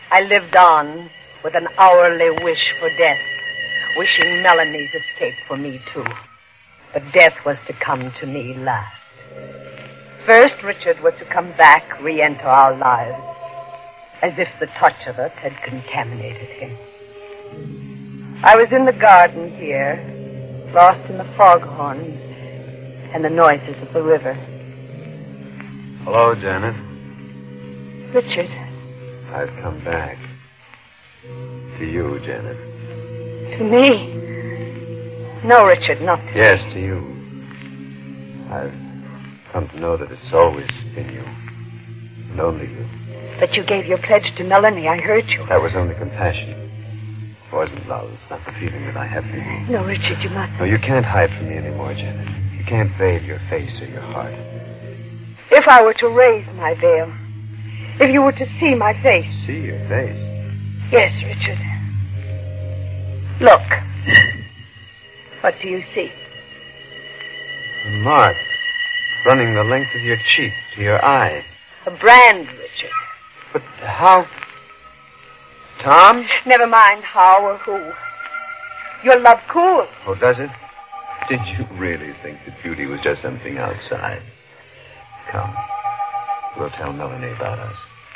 I lived on with an hourly wish for death, wishing Melanie's escape for me, too. But death was to come to me last. First, Richard was to come back, re-enter our lives, as if the touch of us had contaminated him. I was in the garden here, lost in the foghorns and the noises of the river. Hello, Janet. Richard. I've come back. To you, Janet. To me? No, Richard, not to me. Yes, to you. I've come to know that it's always been you. And only you. But you gave your pledge to Melanie. I heard you. That was only compassion. It wasn't love. It's not the feeling that I have for you. No, Richard, you mustn't. No, you can't hide from me anymore, Janet. You can't veil your face or your heart. If I were to raise my veil, if you were to see my face. See your face? Yes, Richard. Look. What do you see? A mark running the length of your cheek to your eye. A brand, Richard. But how? Tom? Never mind how or who. Your love cools. Oh, does it? Did you really think that beauty was just something outside? Come. We'll tell Melanie about us.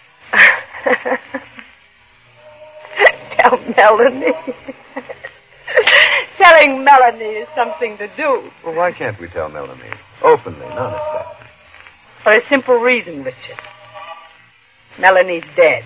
Tell Melanie. Telling Melanie is something to do. Well, why can't we tell Melanie? Openly and honestly. For a simple reason, Richard. Melanie's dead.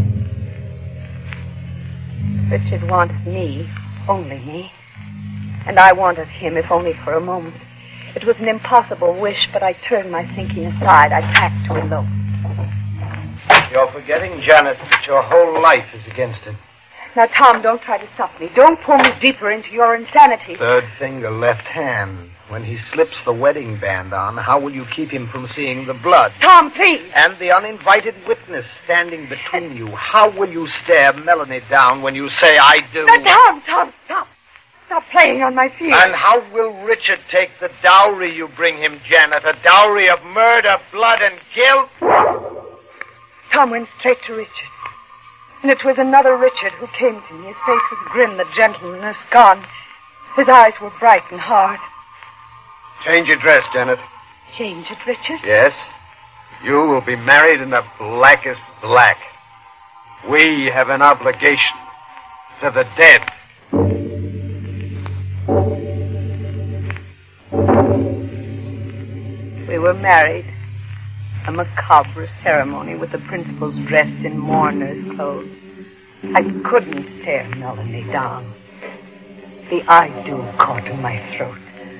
Richard wanted me, only me. And I wanted him, if only for a moment. It was an impossible wish, but I turned my thinking aside. I packed to elope. You're forgetting, Janet, that your whole life is against it. Now, Tom, don't try to stop me. Don't pull me deeper into your insanity. Third finger, left hand. When he slips the wedding band on, how will you keep him from seeing the blood? Tom, please. And the uninvited witness standing between you. How will you stare Melanie down when you say, I do? Now, Tom, stop. Stop playing on my feelings. And how will Richard take the dowry you bring him, Janet? A dowry of murder, blood, and guilt? Tom went straight to Richard. And it was another Richard who came to me. His face was grim, the gentleness gone. His eyes were bright and hard. Change your dress, Janet. Change it, Richard? Yes. You will be married in the blackest black. We have an obligation to the dead. We were married. A macabre ceremony with the principals dressed in mourner's clothes. I couldn't stare Melanie down. The I do caught in my throat.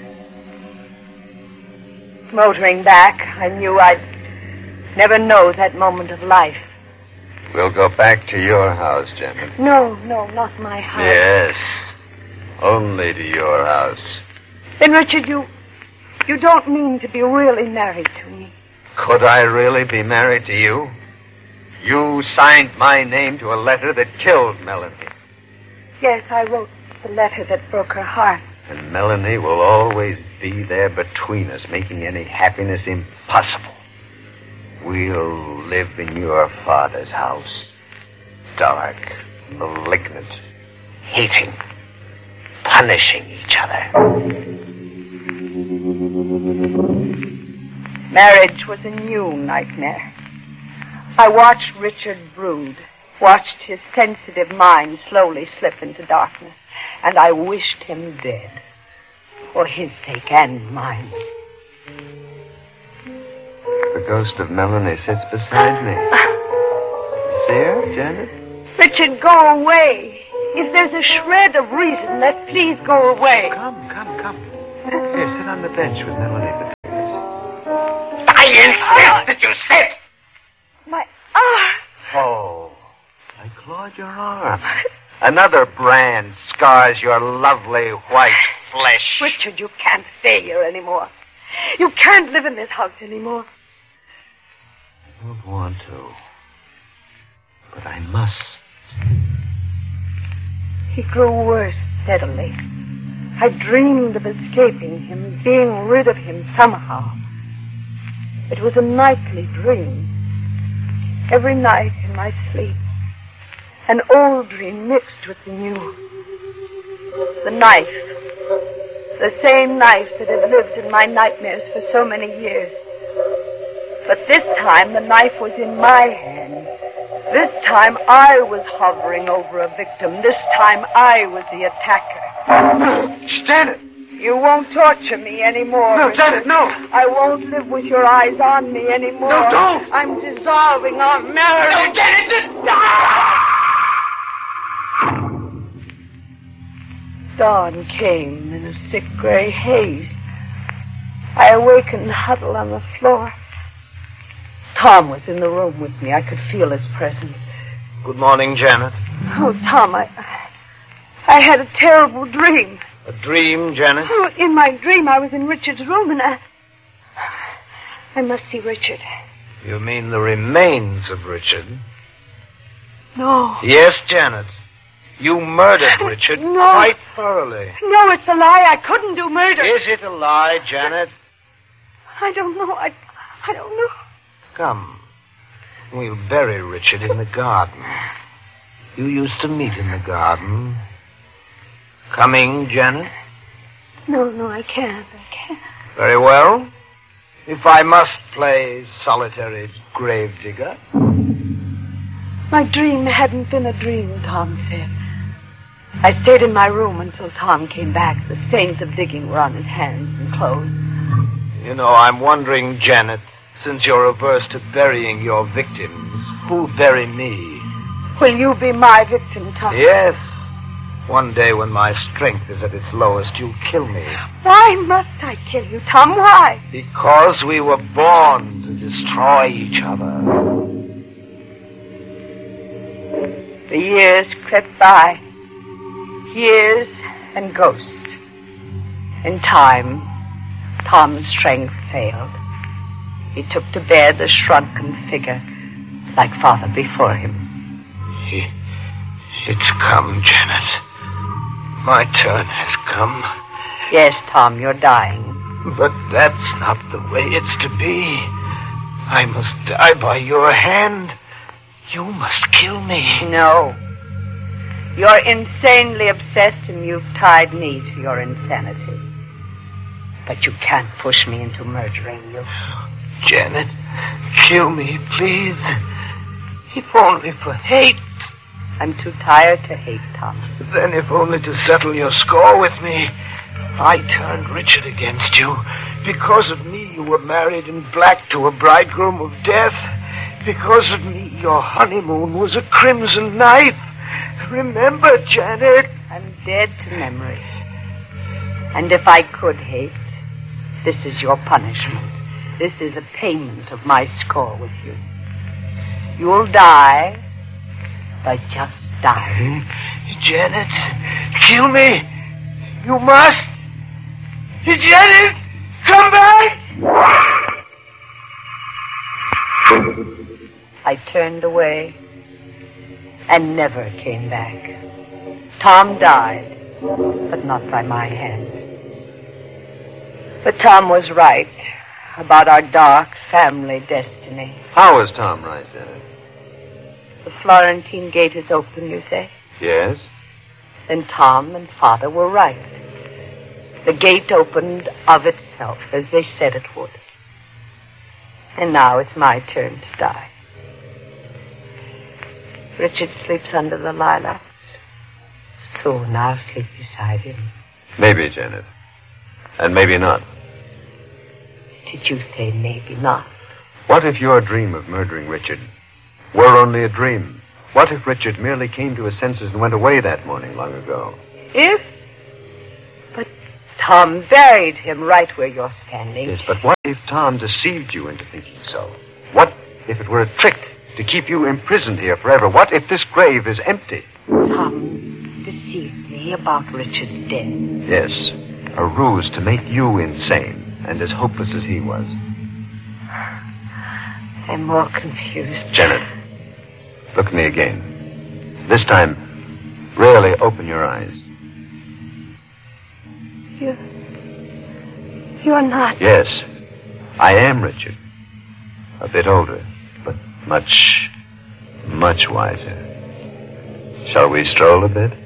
Motoring back, I knew I'd never know that moment of life. We'll go back to your house, Janet. No, not my house. Yes. Only to your house. Then, Richard, you don't mean to be really married to me. Could I really be married to you? You signed my name to a letter that killed Melanie. Yes, I wrote the letter that broke her heart. And Melanie will always be there between us, making any happiness impossible. We'll live in your father's house. Dark, malignant, hating, punishing each other. Marriage was a new nightmare. I watched Richard brood, watched his sensitive mind slowly slip into darkness, and I wished him dead, for his sake and mine. The ghost of Melanie sits beside me. See her, Janet? Richard, go away. If there's a shred of reason, let please go away. Come. Here, sit on the bench with Melanie between us. I insist that you sit! My arm. Oh, I clawed your arm. Another brand scars your lovely white flesh. Richard, you can't stay here anymore. You can't live in this house anymore. I don't want to, but I must. He grew worse steadily. I dreamed of escaping him, being rid of him somehow. It was a nightly dream. Every night in my sleep, An old dream mixed with the new. The knife. The same knife that had lived in my nightmares for so many years. But this time the knife was in my hand. This time I was hovering over a victim. This time I was the attacker. Janet! You won't torture me anymore. No, Janet, no! I won't live with your eyes on me anymore. No, don't! I'm dissolving our marriage. No, Janet! Dawn came in a sick gray haze. I awakened, huddled on the floor. Tom was in the room with me. I could feel his presence. Good morning, Janet. Oh, Tom, I had a terrible dream. A dream, Janet? Oh, in my dream, I was in Richard's room, and I must see Richard. You mean the remains of Richard? No. Yes, Janet. You murdered Richard No. quite thoroughly. No, it's a lie. I couldn't do murder. Is it a lie, Janet? I don't know. I don't know. Come. We'll bury Richard in the garden. You used to meet in the garden. Coming, Janet? No, I can't. Very well. If I must play solitary gravedigger. My dream hadn't been a dream, Tom said. I stayed in my room until Tom came back. The stains of digging were on his hands and clothes. You know, I'm wondering, Janet, since you're averse to burying your victims, who'll bury me? Will you be my victim, Tom? Yes. One day when my strength is at its lowest, you'll kill me. Why must I kill you, Tom? Why? Because we were born to destroy each other. The years crept by. Years and ghosts. In time, Tom's strength failed. He took to bed a shrunken figure, like father before him. It's come, Janet. My turn has come. Yes, Tom, you're dying. But that's not the way it's to be. I must die by your hand. You must kill me. No. You're insanely obsessed, and you've tied me to your insanity. But you can't push me into murdering you. Janet, kill me, please. If only for hate. I'm too tired to hate, Tom. Then if only to settle your score with me. I turned Richard against you. Because of me, you were married in black to a bridegroom of death. Because of me, your honeymoon was a crimson knife. Remember, Janet. I'm dead to memory. And if I could hate, this is your punishment. This is a payment of my score with you. You'll die by just dying. Janet, kill me. You must. Janet, come back. I turned away and never came back. Tom died, but not by my hand. But Tom was right about our dark family destiny. How is Tom right, Janet? The Florentine gate is open, you say? Yes? Then Tom and Father were right. The gate opened of itself, as they said it would. And now it's my turn to die. Richard sleeps under the lilacs. Soon I'll sleep beside him. Maybe, Janet. And maybe not. Did you say maybe not? What if your dream of murdering Richard were only a dream? What if Richard merely came to his senses and went away that morning long ago? If? But Tom buried him right where you're standing. Yes, but what if Tom deceived you into thinking so? What if it were a trick to keep you imprisoned here forever? What if this grave is empty? Tom deceived me about Richard's death. Yes, a ruse to make you insane and as hopeless as he was. I'm more confused. Janet, look at me again. This time, really open your eyes. You're not. Yes, I am Richard. A bit older, but much, much wiser. Shall we stroll a bit?